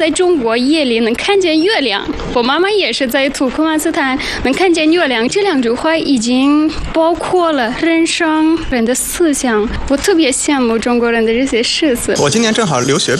在中国夜里能看见月亮，我妈妈也是在土库曼斯坦能看见月亮，这两句话已经包括了人上人的思想。我特别羡慕中国人的这些诗词。 我今年正好留学